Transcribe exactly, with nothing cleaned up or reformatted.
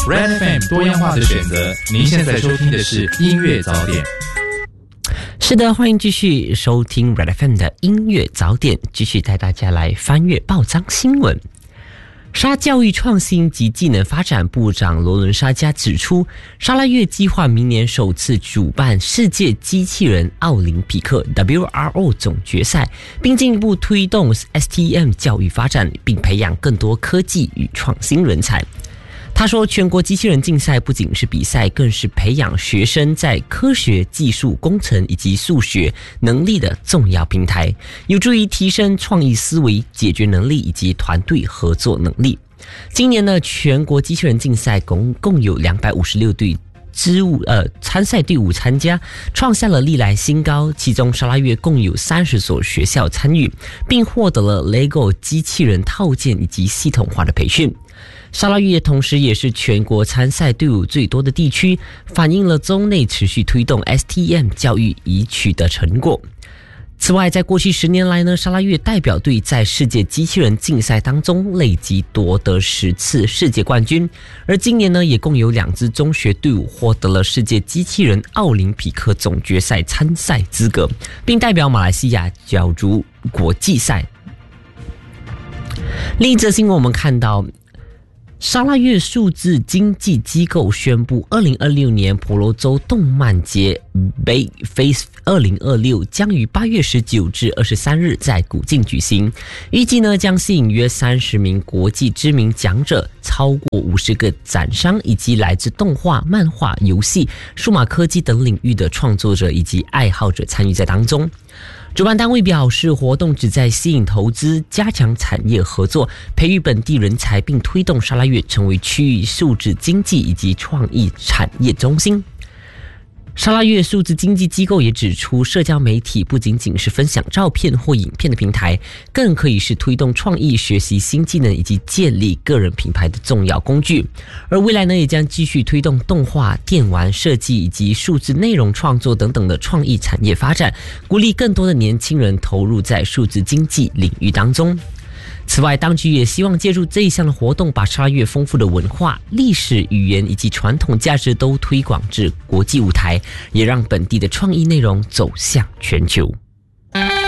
Red F M 多样化的选择，您现在收听的是音乐早点。 是的，欢迎继续收听 Red F M 的音乐早点，继续带大家来翻阅报章新闻。沙教育创新及技能发展部长罗伦沙加指出，沙拉越计划明年首次主办世界机器人奥林匹克 W R O 总决赛，并进一步推动 S T E M 教育发展，并培养更多科技与创新人才。他说，全国机器人竞赛不仅是比赛，更是培养学生在科学、技术、工程以及数学能力的重要平台，有助于提升创意思维、解决能力以及团队合作能力。今年呢，全国机器人竞赛共共有两百五十六队支伍呃参赛队伍参加，创下了历来新高。其中沙拉越共有三十所学校参与，并获得了 LEGO 机器人套件以及系统化的培训。沙拉越同时也是全国参赛队伍最多的地区，反映了州内持续推动 S T E M 教育已取得成果。此外，在过去十年来呢，沙拉越代表队在世界机器人竞赛当中累计夺得十次世界冠军，而今年呢，也共有两支中学队伍获得了世界机器人奥林匹克总决赛参赛资格，并代表马来西亚角逐国际赛。另一则新闻，我们看到沙拉越数字经济机构宣布，二零二六年婆罗洲动漫节 Bay Face 二零二六将于八月十九至二十三日在古晋举行，预计呢将吸引约三十名国际知名讲者，超过五十个展商以及来自动画、漫画、游戏、数码科技等领域的创作者以及爱好者参与在当中。主办单位表示，活动旨在吸引投资、加强产业合作、培育本地人才，并推动沙拉越成为区域数字经济以及创意产业中心。沙拉越数字经济机构也指出，社交媒体不仅仅是分享照片或影片的平台，更可以是推动创意、学习新技能以及建立个人品牌的重要工具。而未来呢，也将继续推动动画、电玩设计以及数字内容创作等等的创意产业发展，鼓励更多的年轻人投入在数字经济领域当中。此外，当局也希望借助这一项的活动，把沙拉越丰富的文化、历史、语言以及传统价值都推广至国际舞台，也让本地的创意内容走向全球。